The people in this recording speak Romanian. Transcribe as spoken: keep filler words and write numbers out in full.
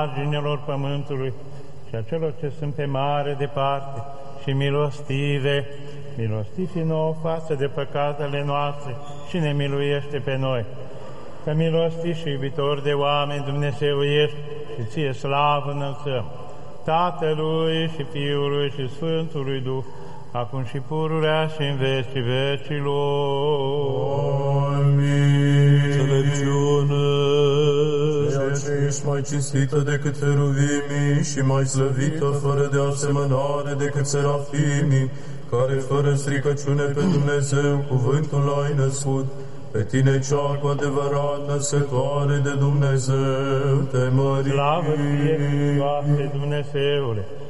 marginilor pământului și a celor ce sunt pe mare departe și milostive, milostivi nouă față de păcatele noastre și ne miluiește pe noi. Că milostiv și iubitor de oameni Dumnezeu ești și ție slavă înălțăm, Tatălui și Fiului și Sfântului Duh, acum și pururea și în vecii vecilor. Amin. Înțelepciune, Ceea ce ești mai cinstită decât heruvimii și mai slăvită fără de asemănare decât serafimii, care fără stricăciune pe Dumnezeu cuvântul l-ai născut, pe tine cea cu adevărat născătoare de Dumnezeu te mărim. Slavă ție, Doamne Dumnezeule!